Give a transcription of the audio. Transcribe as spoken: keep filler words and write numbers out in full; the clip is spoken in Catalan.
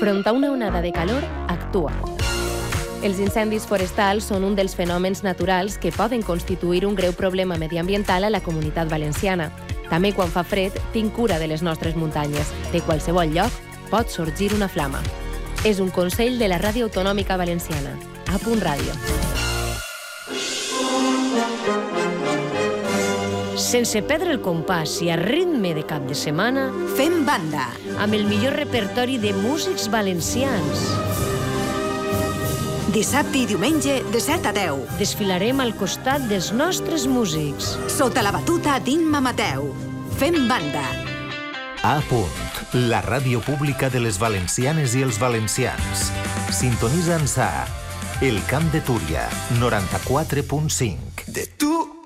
Front a una onada de calor, actua. Els incendis forestals són un dels fenòmens naturals que poden constituir un greu problema mediambiental a la Comunitat Valenciana. També quan fa fred, tinc cura de les nostres muntanyes. De qualsevol lloc pot sorgir una flama. És un consell de la Ràdio Autonòmica Valenciana. A Punt Ràdio. Sense perdre el compàs i a ritme de cap de setmana, fem banda amb el millor repertori de músics valencians. Dissabte i diumenge de set a deu. Desfilarem al costat dels nostres músics. Sota la batuta d'Imma Mateu. Fem banda. A Punt, la ràdio pública de les valencianes i els valencians. Sintonitza'ns a El Camp de Túria, noranta-quatre punt cinc. De tu